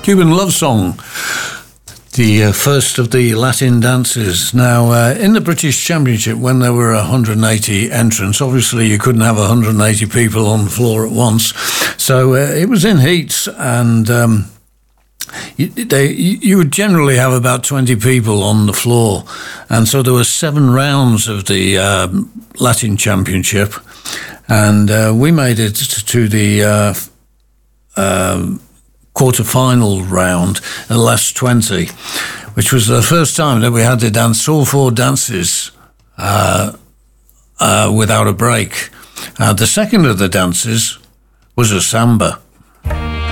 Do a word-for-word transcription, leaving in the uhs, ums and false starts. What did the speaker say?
Cuban Love Song, the uh, first of the Latin dances. Now, uh, in the British Championship, when there were one hundred eighty entrants, obviously you couldn't have one hundred eighty people on the floor at once. So uh, it was in heats, and um, you, they, you would generally have about twenty people on the floor. And so there were seven rounds of the uh, Latin Championship, and uh, we made it to the uh, uh, quarter-final round, the last twenty, which was the first time that we had to dance all four dances uh, uh, without a break. Uh, the second of the dances was a samba.